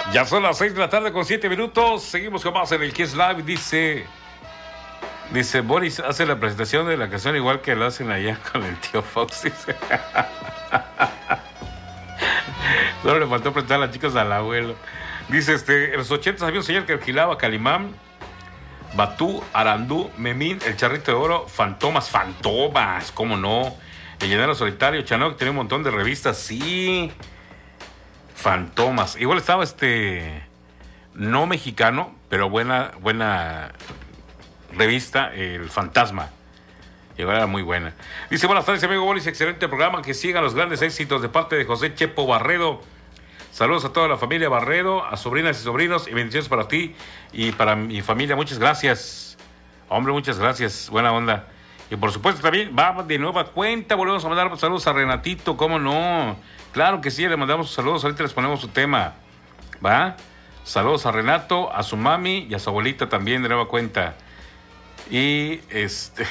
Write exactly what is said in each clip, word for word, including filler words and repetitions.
Ya son las seis de la tarde con siete minutos. Seguimos con más en el Kiss Live. Dice, dice Boris hace la presentación de la canción igual que lo hacen allá con el tío Fox. Dice. Solo le faltó presentar a las chicas al abuelo. Dice, este, en los ochentas había un señor que alquilaba Calimán, Batú, Arandú, Memín, El Charrito de Oro, Fantomas, Fantomas, cómo no, El Llanero Solitario, Chanoc, tenía un montón de revistas, sí, Fantomas. Igual estaba este, no mexicano, pero buena, buena revista, El Fantasma. Igual era muy buena. Dice, buenas tardes, amigo Bolis, excelente programa, que sigan los grandes éxitos de parte de José Chepo Barredo. Saludos a toda la familia Barredo, a sobrinas y sobrinos, y bendiciones para ti y para mi familia. Muchas gracias. Hombre, muchas gracias. Buena onda. Y por supuesto también, vamos de nueva cuenta, volvemos a mandar saludos a Renatito, ¿cómo no? Claro que sí, le mandamos saludos, ahorita les ponemos su tema. ¿Va? Saludos a Renato, a su mami y a su abuelita también de nueva cuenta. Y este...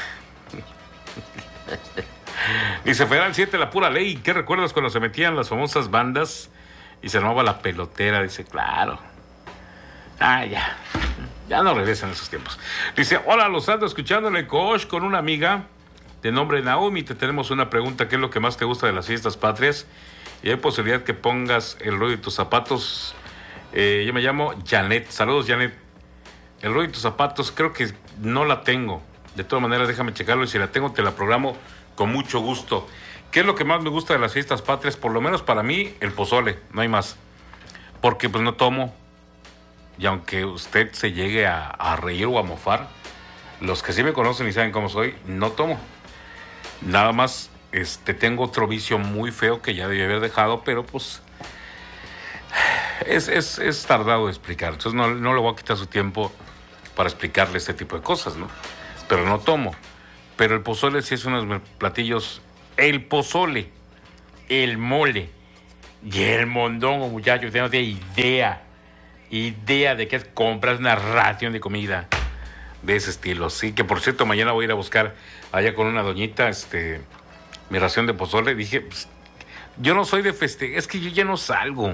Dice, Federal siete, la pura ley. ¿Qué recuerdas cuando se metían las famosas bandas y se armaba la pelotera? Dice, claro. Ah, ya. Ya no regresan esos tiempos. Dice, hola, los ando escuchando en el coach con una amiga de nombre Naomi. Te tenemos una pregunta. ¿Qué es lo que más te gusta de las fiestas patrias? Y hay posibilidad que pongas el rollo de tus zapatos. Eh, yo me llamo Janet. Saludos, Janet. El rollo de tus zapatos creo que no la tengo. De todas maneras, déjame checarlo. Y si la tengo, te la programo con mucho gusto. ¿Qué es lo que más me gusta de las fiestas patrias? Por lo menos para mí, el pozole, no hay más. Porque pues no tomo. Y aunque usted se llegue a, a reír o a mofar, los que sí me conocen y saben cómo soy, no tomo. Nada más, este, tengo otro vicio muy feo que ya debí haber dejado, pero pues es, es, es tardado de explicar. Entonces no, no le voy a quitar su tiempo para explicarle este tipo de cosas, ¿no? Pero no tomo. Pero el pozole sí es uno de mis platillos. El pozole, el mole y el mondongo, muchachos. Usted no tiene idea, idea de que compras una ración de comida de ese estilo. Sí, que por cierto, mañana voy a ir a buscar allá con una doñita este, mi ración de pozole. Dije, pues, yo no soy de festejar, es que yo ya no salgo.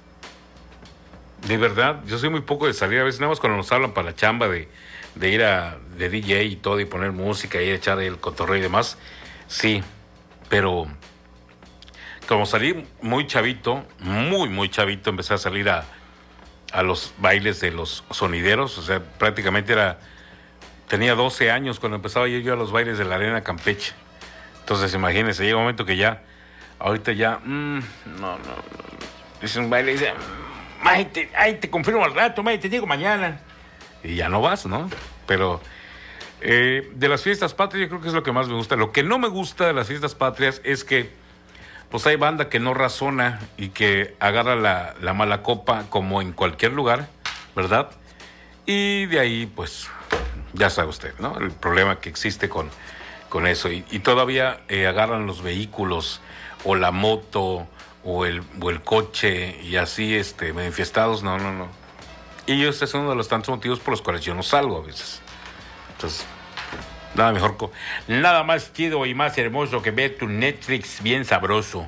De verdad, yo soy muy poco de salir. A veces nada más cuando nos hablan para la chamba de, de ir a de D J y todo y poner música y echar el cotorreo y demás. Sí. Pero como salí muy chavito, muy, muy chavito, empecé a salir a, a los bailes de los sonideros. O sea, prácticamente era... Tenía doce años cuando empezaba yo, yo a los bailes de la Arena Campeche. Entonces, imagínense, llega un momento que ya... Ahorita ya... Mmm, no, no, no. Dice un baile y dice... Ay, te, ay, te confirmo al rato, ay, te digo mañana. Y ya no vas, ¿no? Pero... Eh, de las fiestas patrias yo creo que es lo que más me gusta. Lo que no me gusta de las fiestas patrias es que pues hay banda que no razona y que agarra la, la mala copa como en cualquier lugar, ¿verdad? Y de ahí pues ya sabe usted, ¿no? El problema que existe con, con eso. Y, y todavía eh, agarran los vehículos o la moto o el, o el coche y así este, manifestados. No, no, no. Y ese es uno de los tantos motivos por los cuales yo no salgo a veces. Entonces, nada mejor, co- nada más chido y más hermoso que ver tu Netflix bien sabroso.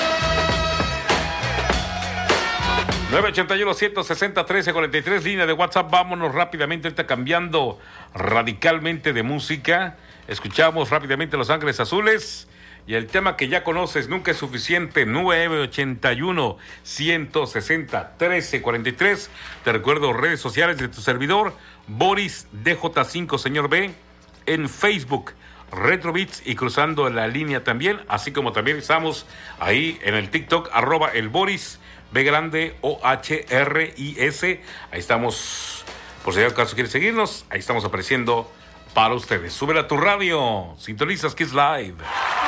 nueve ochenta y uno, ciento sesenta, trece cuarenta y tres, línea de WhatsApp. Vámonos rápidamente, está cambiando radicalmente de música. Escuchamos rápidamente Los Ángeles Azules. Y el tema que ya conoces, Nunca es Suficiente, nueve ochenta y uno, ciento sesenta, trece cuarenta y tres. Te recuerdo redes sociales de tu servidor, Boris D J cinco, señor B, en Facebook, Retrobits y cruzando la línea también, así como también estamos ahí en el TikTok, arroba el Boris, B grande O H R I S. Ahí estamos, por si acaso quieres seguirnos, ahí estamos apareciendo para ustedes. Súbela a tu radio, sintonizas Kiss Live.